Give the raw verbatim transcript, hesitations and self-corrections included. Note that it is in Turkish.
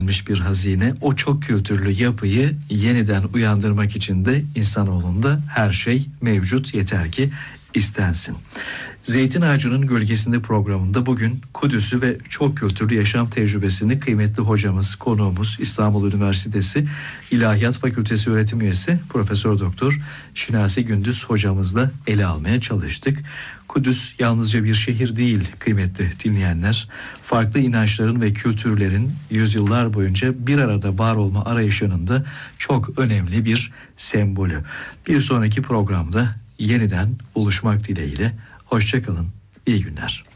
bir hazine. O çok kültürlü yapıyı yeniden uyandırmak için de insanoğlunda her şey mevcut, yeter ki istensin. Zeytin Ağacı'nın Gölgesinde programında bugün Kudüs'ü ve çok kültürlü yaşam tecrübesini kıymetli hocamız, konuğumuz, İstanbul Üniversitesi İlahiyat Fakültesi öğretim üyesi Profesör Doktor Şinasi Gündüz hocamızla ele almaya çalıştık. Kudüs yalnızca bir şehir değil kıymetli dinleyenler. Farklı inançların ve kültürlerin yüzyıllar boyunca bir arada var olma arayışının da çok önemli bir sembolü. Bir sonraki programda yeniden buluşmak dileğiyle. Hoşça kalın, iyi günler.